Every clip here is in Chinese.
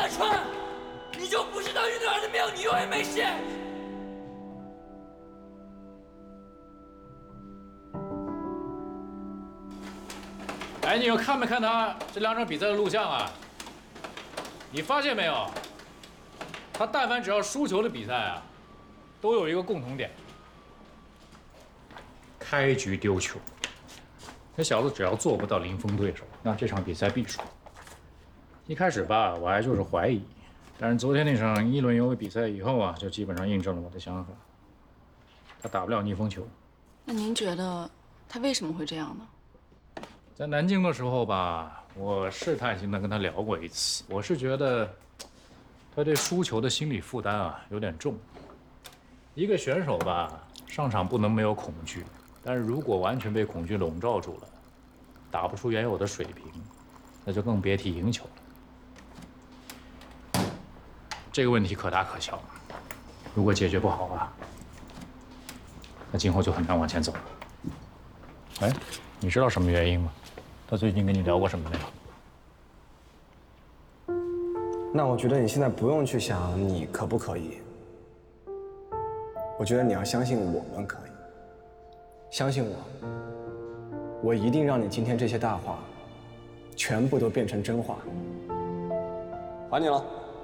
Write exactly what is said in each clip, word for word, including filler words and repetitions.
南川，你就不知道运动员的命，你永远没戏。 哎，你有看没看他这两场比赛的录像啊？你发现没有？他但凡只要输球的比赛啊，都有一个共同点：开局丢球。这小子只要做不到零封对手，那这场比赛必输。一开始吧，我还就是怀疑，但是昨天那场一轮游的比赛以后啊，就基本上印证了我的想法。他打不了逆风球。 那您觉得他为什么会这样呢？ 在南京的时候吧，我试探性的跟他聊过一次，我是觉得他对输球的心理负担啊有点重。一个选手吧，上场不能没有恐惧，但是如果完全被恐惧笼罩住了，打不出原有的水平，那就更别提赢球了。这个问题可大可小，如果解决不好啊，那今后就很难往前走了。哎，你知道什么原因吗？他最近跟你聊过什么没有？ 那我觉得你现在不用去想你可不可以，我觉得你要相信我们可以，相信我，我一定让你今天这些大话，全部都变成真话。还你了。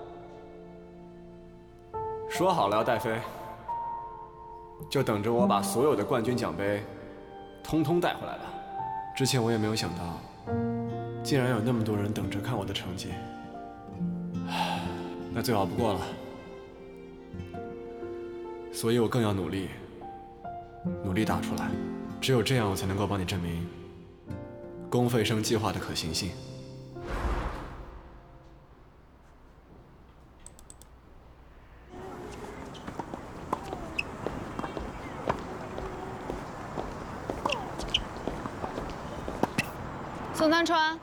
说好了要带飞，就等着我把所有的冠军奖杯，通通带回来了。之前我也没有想到，竟然有那么多人等着看我的成绩。那最好不过了，所以我更要努力，努力打出来，只有这样我才能够帮你证明公费生计划的可行性。 宋三川，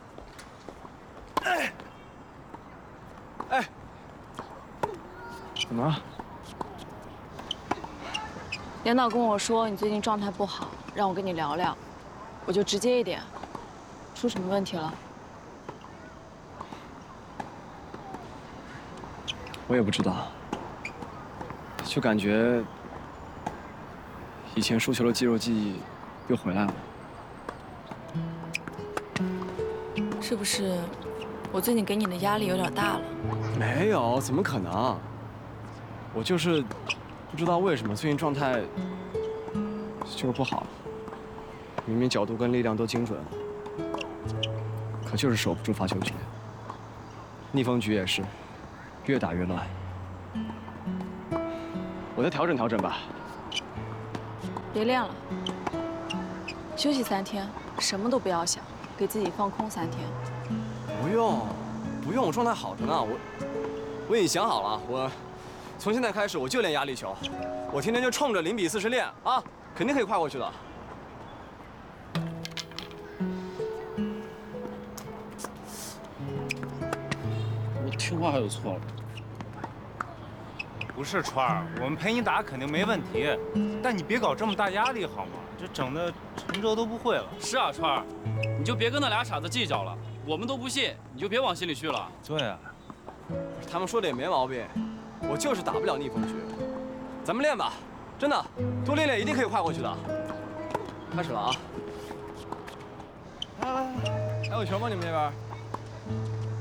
哎，哎，怎么了？ 领导跟我说你最近状态不好，让我跟你聊聊，我就直接一点，出什么问题了？ 我也不知道，就感觉以前输球的肌肉记忆又回来了。 是不是我最近给你的压力有点大了？ 没有，怎么可能？我就是不知道为什么最近状态就是不好，明明角度跟力量都精准，可就是守不住发球局。逆风局也是，越打越乱。我再调整调整吧。 别练了，休息三天，什么都不要想，给自己放空三天。 不用，不用，我状态好着呢。我我已经想好了，我从现在开始我就练压力球，我天天就冲着零比四十练啊，肯定可以跨过去的。 我听话有错了？ 不是川儿，我们陪你打肯定没问题，但你别搞这么大压力好吗？这整的陈哲都不会了。 是啊，川儿，你就别跟那俩傻子计较了，我们都不信，你就别往心里去了。 对啊， 他们说的也没毛病，我就是打不了逆风局。咱们练吧，真的，多练练一定可以跨过去的。开始了啊！来来来，还有球吗？你们那边？